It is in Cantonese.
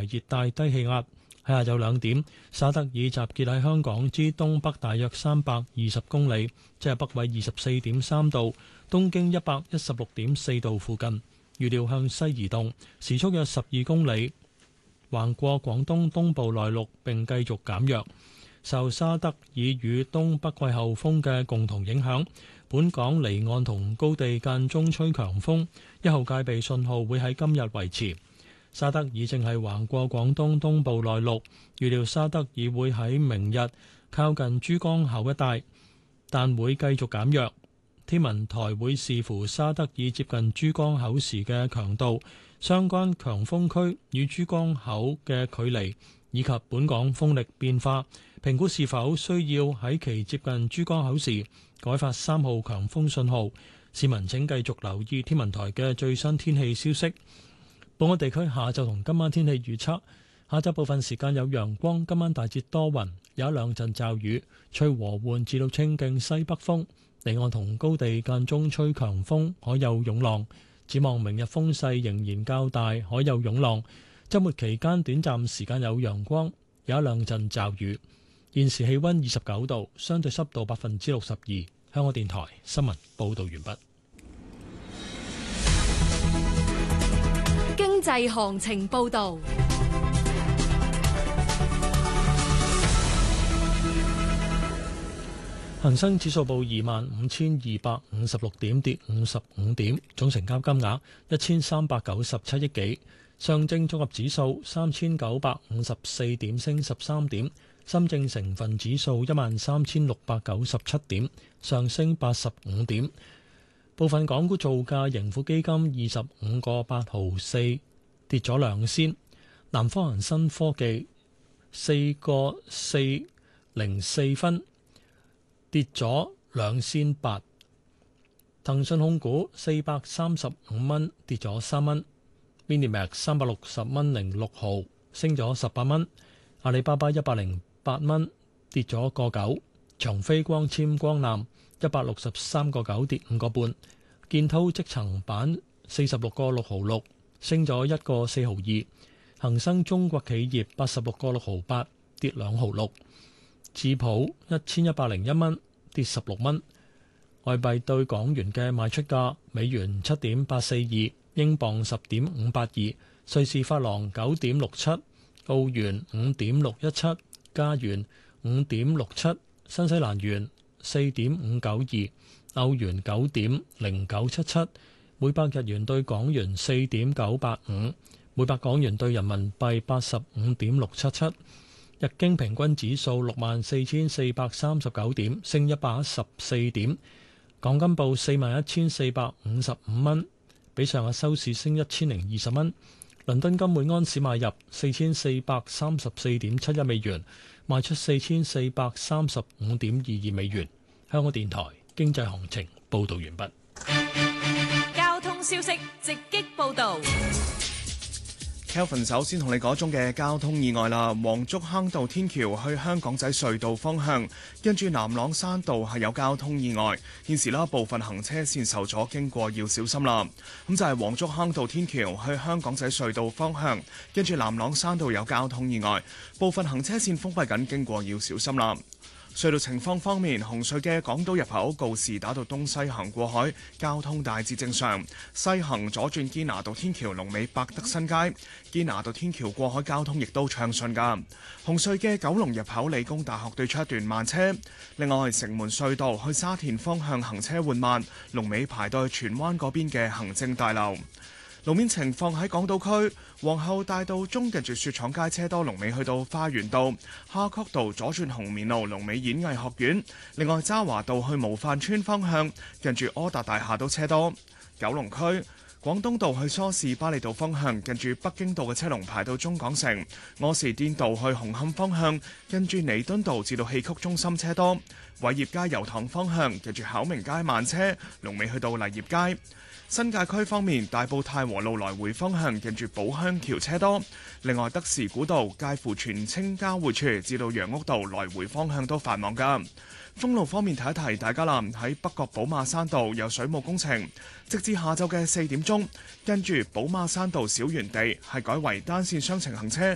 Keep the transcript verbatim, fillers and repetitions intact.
為熱帶低氣壓。喺下晝兩點，沙德爾集結喺香港之東北大約三百二十公里，即係北緯二十四點三度、東經一百一十六點四度附近。預料向西移動，時速約十二公里，橫過廣東東部內陸並繼續減弱。受沙德爾與東北季候風嘅共同影響，本港離岸同高地間中吹強風，一號戒備信號會喺今日維持。沙德爾正係橫過廣東東部內陸，預料沙德爾會喺明日靠近珠江口一帶，但會繼續減弱。天文台會視乎沙德爾接近珠江口時嘅強度、相關強風區與珠江口嘅距離以及本港風力變化，評估是否需要喺其接近珠江口時改發三號強風信號。市民請繼續留意天文台嘅最新天氣消息。本港地區下晝同今晚天氣預測：下晝部分時間有陽光，今晚大致多雲，有一兩陣驟雨，吹和緩至到清勁西北風，離岸同高地間中吹強風，海有湧浪。展望明日風勢仍然較大，海有湧浪。週末期間短暫時間有陽光，有一兩陣驟雨。現時氣溫二十九度，相對濕度百分之六十二。香港電台新聞報道完畢。 經濟行情報道。 恒生指數報二萬五千二百五十六點，跌五十五點，總成交金額一千三百九十七億幾。上證綜合指數三千九百五十四點，升十三點。深證成分指數一萬三千六百九十七點，上升八十五點。部分港股造價，盈富基金二十五個八毫四，跌咗兩仙。南方恒生科技四個四零四分，跌咗兩仙八。騰訊控股四百三十五蚊，跌咗三蚊。Minimax 三百六十蚊零六毫，升咗十八蚊。阿里巴巴一百零八蚊，跌咗個九。長飛光纖光纜一百六十三個九，跌五個半。建滔積層板四十六個六毫六，升咗一個四毫二。恒生中國企業八十六個六毫八，跌兩毫六。智普一千一百零一蚊，跌十六蚊。外幣對港元嘅賣出價：美元七點八四二，英鎊十點五八二，瑞士法郎九點六七，澳元五點六一七，加元五點六七，新西蘭元四點五九二，歐元九點零九七七，每百日元對港元四點九八五，每百港元對人民幣八十五點六七七。日經平均指數六萬四千四百三十九點，升一百一十四點。港金報四萬一千四百五十五蚊，比上日收市升一千零二十蚊。倫敦金每安士買入四千四百三十四點七一美元，賣出四千四百三十五點二二美元。香港電台經濟行情報道完畢。 交通消息直擊報道。 Kelvin 首先同你講中嘅交通意外啦，黃竹坑道天橋去香港仔隧道方向，跟住南朗山道係有交通意外，現時啦部分行車線受阻，經過要小心啦。咁就係黃竹坑道天橋去香港仔隧道方向，跟住南朗山道有交通意外，部分行車線封閉緊，經過要小心啦。隧道情況方面，紅隧嘅港島入口告士打道東西行過海，交通大致正常；西行左轉堅拿道天橋龍尾百德新街，堅拿道天橋過海交通亦都暢順㗎。紅隧嘅九龍入口理工大學對出一段慢車。另外，城門隧道去沙田方向行車緩慢，龍尾排到去荃灣嗰邊嘅行政大樓。路面情況喺港島區皇后大道中近住雪廠街車多，龍尾去到花園道；夏慤道左轉紅棉路龍尾演藝學院。另外，渣華道去模範村方向近住柯達大廈都車多。九龍區廣東道去梳士巴利道方向近住北京道嘅車龍排到中港城。柯士甸道去紅磡方向近住彌敦道至到戲曲中心車多。偉業街油塘方向近住巧明街慢車，龍尾去到勵業街。新界區方面，大埔太和路來回方向近住寶鄉橋車多。另外，德士古道介乎荃青交匯處至到楊屋道來回方向都繁忙㗎。封路方面，提一提大家啦，喺北角寶馬山道有水務工程，直至下晝嘅四點鐘，跟住寶馬山道小園地係改為單線雙程行車，